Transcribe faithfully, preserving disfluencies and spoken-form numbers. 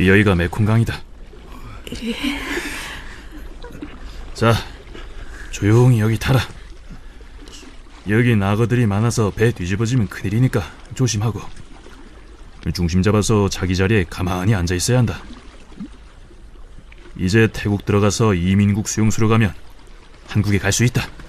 여기가 메콩강이다. 자, 조용히 여기 타라. 여기 악어들이 많아서 배 뒤집어지면 큰일이니까 조심하고 중심 잡아서 자기 자리에 가만히 앉아 있어야 한다. 이제 태국 들어가서 이민국 수용소로 가면 한국에 갈 수 있다.